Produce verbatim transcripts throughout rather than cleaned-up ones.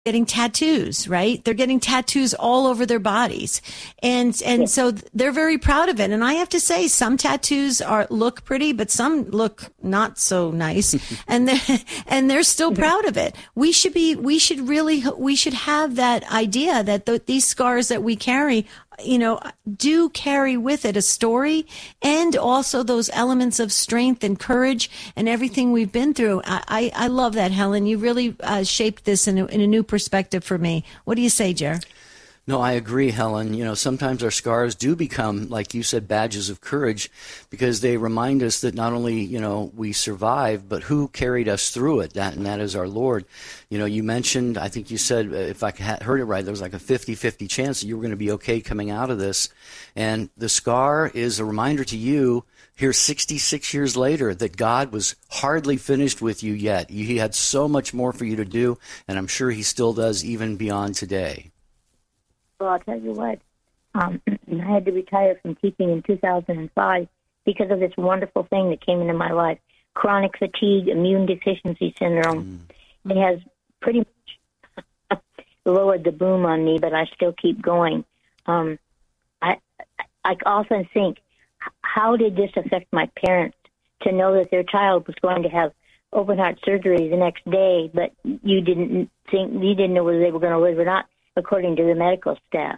getting tattoos, right? They're getting tattoos all over their bodies. And, and so they're very proud of it. And I have to say, some tattoos are, look pretty, but some look not so nice. and they're, and they're still proud of it. We should be, we should really, we should have that idea that th- these scars that we carry, you know, do carry with it a story and also those elements of strength and courage and everything we've been through. I, I, I love that, Helen. You really uh, shaped this in a, in a new perspective for me. What do you say, Jer? No, I agree, Helen. You know, sometimes our scars do become, like you said, badges of courage because they remind us that not only, you know, we survived, but who carried us through it, that, and that is our Lord. You know, you mentioned, I think you said, if I heard it right, there was like a fifty-fifty chance that you were going to be okay coming out of this. And the scar is a reminder to you here sixty-six years later that God was hardly finished with you yet. He had so much more for you to do, and I'm sure he still does even beyond today. Well, I'll tell you what, um, I had to retire from teaching in two thousand five because of this wonderful thing that came into my life, chronic fatigue immune deficiency syndrome. Mm. It has pretty much lowered the boom on me, but I still keep going. Um, I, I often think, how did this affect my parents to know that their child was going to have open heart surgery the next day, but you didn't think, you didn't know whether they were going to live or not, according to the medical staff.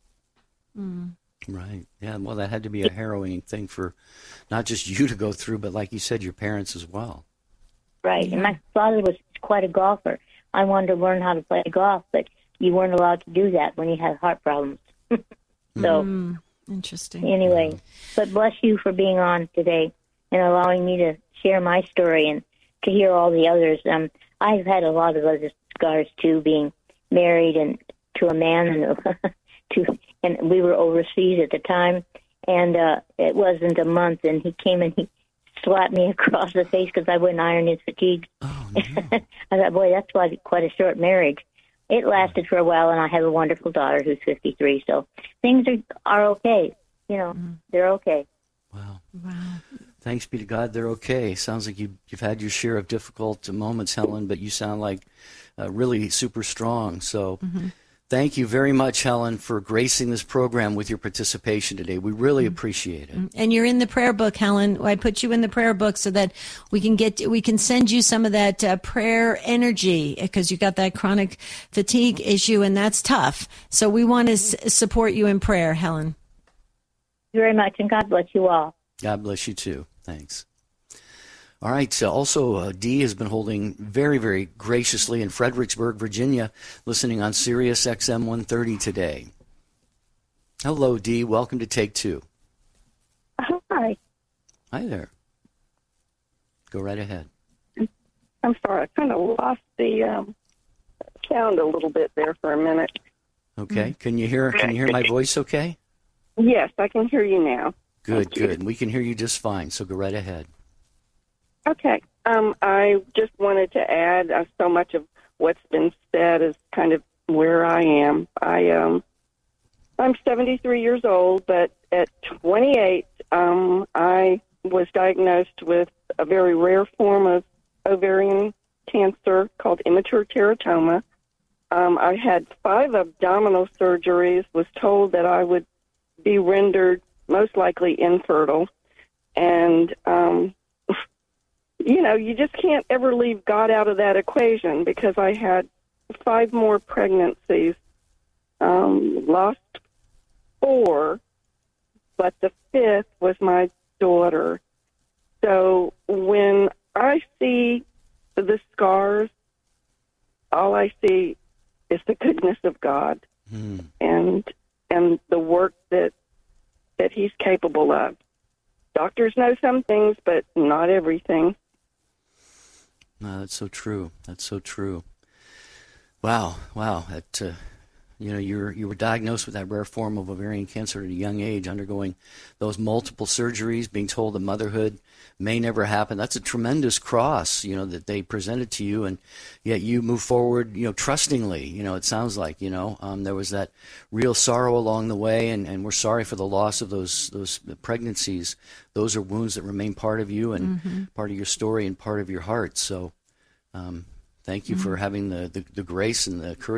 Mm. Right. Yeah, well, that had to be a harrowing thing for not just you to go through, but like you said, your parents as well. Right. Yeah. And my father was quite a golfer. I wanted to learn how to play golf, but you weren't allowed to do that when you had heart problems. so, mm. Interesting. Anyway, mm. but bless you for being on today and allowing me to share my story and to hear all the others. Um, I've had a lot of other scars, too, being married and to a man, and to, and we were overseas at the time, and uh, it wasn't a month, and he came and he slapped me across the face because I wouldn't iron his fatigue. Oh, no. I thought, boy, that's quite, quite a short marriage. It lasted for a while, and I have a wonderful daughter who's fifty-three, so things are, are okay. You know, mm-hmm. they're okay. Wow. Wow. Thanks be to God, they're okay. Sounds like you, you've had your share of difficult moments, Helen, but you sound like uh, really super strong. So mm-hmm. thank you very much, Helen, for gracing this program with your participation today. We really mm-hmm. appreciate it. And you're in the prayer book, Helen. I put you in the prayer book so that we can get we can send you some of that uh, prayer energy because you got that chronic fatigue issue, and that's tough. So we want to s- support you in prayer, Helen. Thank you very much, and God bless you all. God bless you too. Thanks. All right. So also, uh, Dee has been holding very, very graciously in Fredericksburg, Virginia, listening on Sirius X M one thirty today. Hello, Dee. Welcome to Take Two. Hi. Hi there. Go right ahead. I'm sorry. I kind of lost the um, sound a little bit there for a minute. Okay. Can you hear? Can you hear my voice? Okay. Yes, I can hear you now. Good, good. We can hear you just fine, so go right ahead. Okay. Um, I just wanted to add uh, so much of what's been said is kind of where I am. I, um, I'm seventy-three years old, but at twenty-eight, um, I was diagnosed with a very rare form of ovarian cancer called immature teratoma. Um, I had five abdominal surgeries, was told that I would be rendered most likely infertile. And, um, you know, you just can't ever leave God out of that equation because I had five more pregnancies, um, lost four, but the fifth was my daughter. So when I see the scars, all I see is the goodness of God mm. and and the work that that he's capable of. Doctors know some things, but not everything. No, that's so true. That's so true. Wow, wow. That, uh, you know, you were, you were diagnosed with that rare form of ovarian cancer at a young age, undergoing those multiple surgeries, being told that motherhood may never happen. That's a tremendous cross, you know, that they presented to you, and yet you move forward, you know, trustingly. You know, it sounds like, you know, um, there was that real sorrow along the way, and, and we're sorry for the loss of those those pregnancies. Those are wounds that remain part of you and mm-hmm. part of your story and part of your heart. So, um, Thank you mm-hmm. for having the, the, the grace and the courage